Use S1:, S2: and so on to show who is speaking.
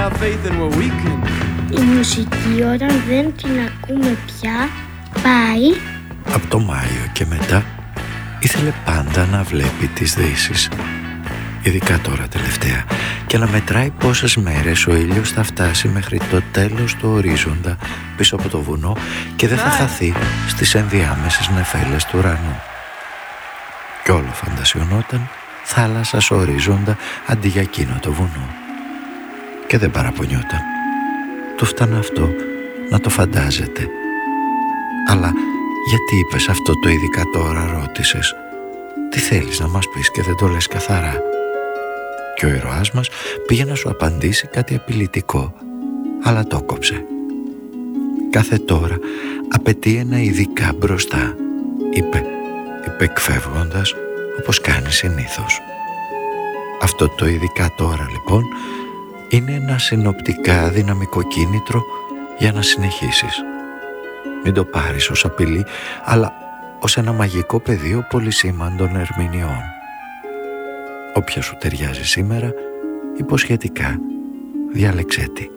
S1: have faith in what we can.
S2: Η μουσική όταν δεν την ακούμε πια πάει.
S3: Από το Μάιο και μετά ήθελε πάντα να βλέπει τις δύσεις, ειδικά τώρα τελευταία, και να μετράει πόσες μέρες ο ήλιος θα φτάσει μέχρι το τέλος του ορίζοντα πίσω από το βουνό και δεν θα χαθεί στις ενδιάμεσες νεφέλες του ουρανού. Κι όλο φαντασιωνόταν θάλασσα σε ορίζοντα αντί για εκείνο το βουνό. Και δεν παραπονιόταν. Του φτάνε αυτό να το φαντάζεται. Αλλά γιατί είπες αυτό το ειδικά τώρα, ρώτησες. Τι θέλεις να μας πεις και δεν το λες καθαρά? Και ο ήρωάς μας πήγε να σου απαντήσει κάτι απειλητικό, αλλά το κόψε. Κάθε τώρα απαιτεί ένα ειδικά μπροστά, είπε εκφεύγοντας, όπως κάνει συνήθως. Αυτό το ειδικά τώρα λοιπόν είναι ένα συνοπτικά δυναμικό κίνητρο για να συνεχίσεις. Μην το πάρεις ως απειλή, αλλά ως ένα μαγικό πεδίο πολυσήμαντων ερμηνεών. Όποια σου ταιριάζει σήμερα, υποσχετικά, διάλεξέ τη.